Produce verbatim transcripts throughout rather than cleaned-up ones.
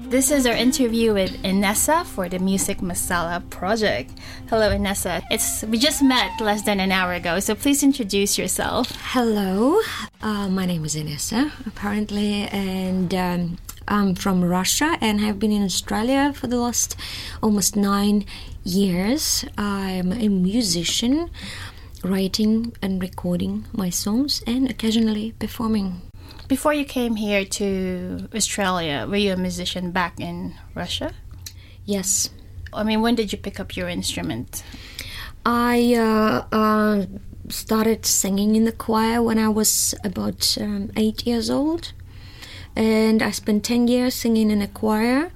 This is our interview with Inessa for the Music Masala project. Hello, Inessa. It's we just met less than an hour ago, so please introduce yourself. Hello, uh, my name is Inessa, apparently, and um, I'm from Russia and have been in Australia for the last almost nine years. I'm a musician, writing and recording my songs and occasionally performing. Before you came here to Australia, were you a musician back in Russia? Yes. I mean, when did you pick up your instrument? I uh, uh, started singing in the choir when I was about um, eight years old. And I spent ten years singing in a choir.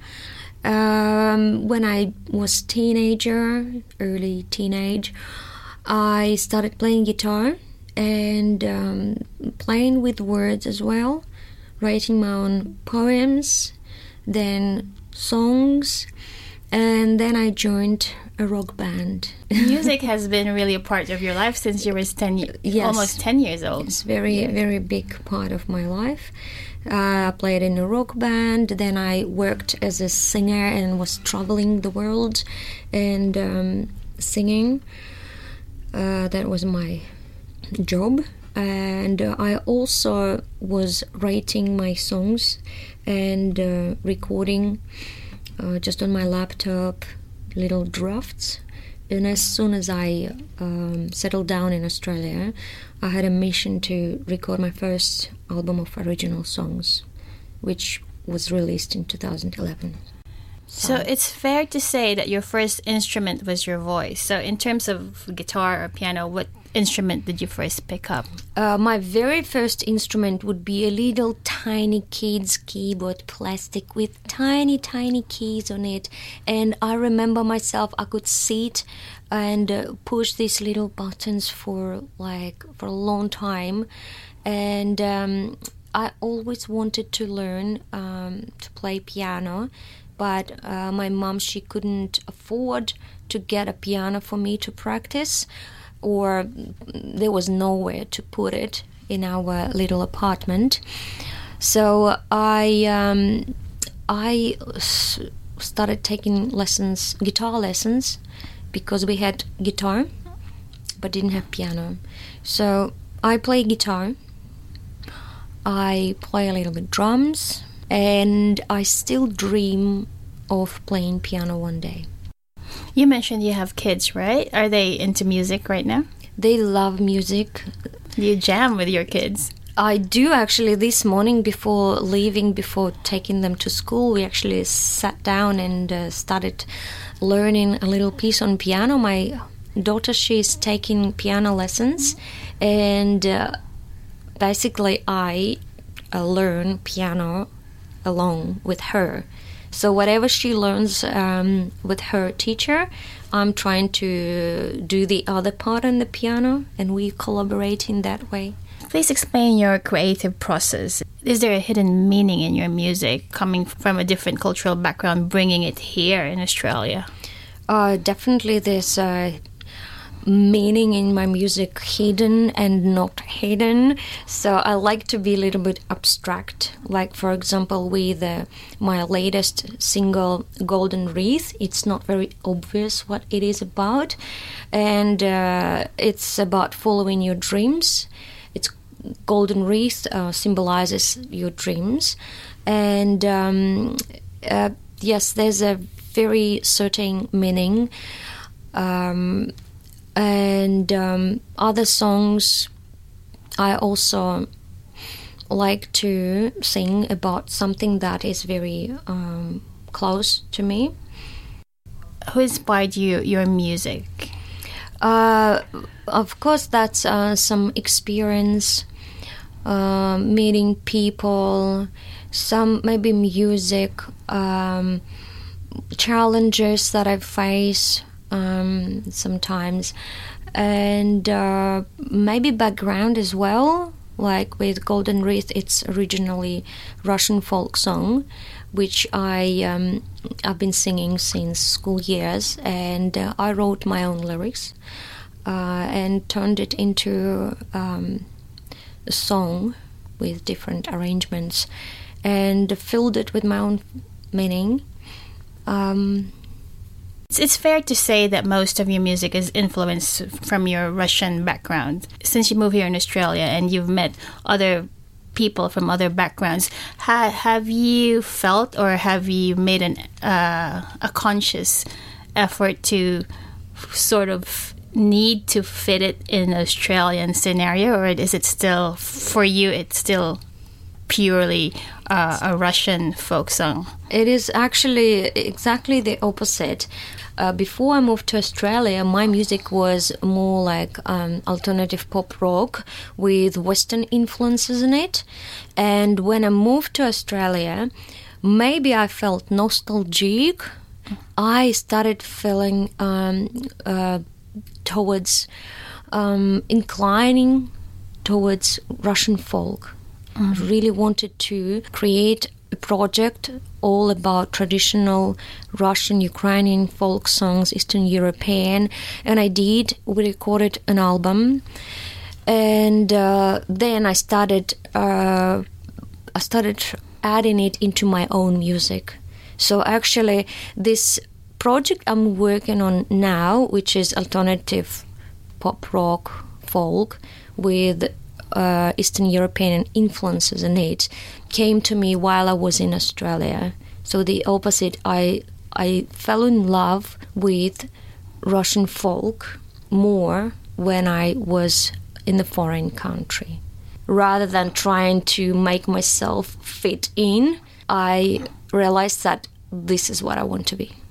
Um, when I was teenager, early teenage, I started playing guitar and um, playing with words as well, writing my own poems, then songs, and then I joined a rock band. Music has been really a part of your life since you were ten, yes. almost ten years old. It's very, yeah. very big part of my life. Uh, I played in a rock band, then I worked as a singer and was traveling the world and um, singing. Uh, that was my job, and uh, I also was writing my songs and uh, recording uh, just on my laptop little drafts. And as soon as I um, settled down in Australia, I had a mission to record my first album of original songs, which was released in two thousand eleven. So it's fair to say that your first instrument was your voice. So in terms of guitar or piano, what instrument did you first pick up? Uh, my very first instrument would be a little tiny kid's keyboard, plastic with tiny, tiny keys on it. And I remember myself, I could sit and uh, push these little buttons for like for a long time. And um, I always wanted to learn um, to play piano. But uh, my mom, she couldn't afford to get a piano for me to practice, or there was nowhere to put it in our little apartment. So I um, I s- started taking lessons, guitar lessons, because we had guitar, but didn't have piano. So I play guitar, I play a little bit drums, and I still dream of playing piano one day. You mentioned you have kids, right? Are they into music right now? They love music. You jam with your kids? I do actually. This morning before leaving, before taking them to school, we actually sat down and uh, started learning a little piece on piano. My daughter, she's taking piano lessons, and uh, basically I uh, learn piano along with her. So whatever she learns um, with her teacher, I'm trying to do the other part on the piano, and we collaborate in that way. Please explain your creative process. Is there a hidden meaning in your music, coming from a different cultural background, bringing it here in Australia? Uh, definitely there's a meaning in my music, hidden and not hidden. So I like to be a little bit abstract. Like, for example, with uh, my latest single, Golden Wreath, it's not very obvious what it is about. And uh, it's about following your dreams. It's Golden Wreath uh, symbolizes your dreams. And um, uh, yes, there's a very certain meaning. Um, And um, other songs, I also like to sing about something that is very um, close to me. Who inspired you, your music? Uh, of course, that's uh, some experience, uh, meeting people, some maybe music, um, challenges that I face Um, sometimes, and uh, maybe background as well. Like with Golden Wreath, it's originally Russian folk song, which I um, I've been singing since school years, and uh, I wrote my own lyrics uh, and turned it into um, a song with different arrangements, and filled it with my own meaning. Um, It's fair to say that most of your music is influenced from your Russian background. Since you moved here in Australia and you've met other people from other backgrounds, ha- have you felt or have you made an uh, a conscious effort to sort of need to fit it in an Australian scenario, or is it still, for you, it's still purely uh, a Russian folk song? It is actually exactly the opposite. Uh, before I moved to Australia, my music was more like um, alternative pop rock with Western influences in it. And when I moved to Australia, maybe I felt nostalgic. I started feeling um, uh, towards, um, inclining towards Russian folk. Mm. I really wanted to create a project all about traditional Russian, Ukrainian folk songs, Eastern European, and I did. We recorded an album, and uh, then I started. Uh, I started adding it into my own music. So actually, this project I'm working on now, which is alternative pop rock folk with Uh, Eastern European influences in it, came to me while I was in Australia. So the opposite, I I fell in love with Russian folk more when I was in the foreign country. Rather than trying to make myself fit in, I realized that this is what I want to be.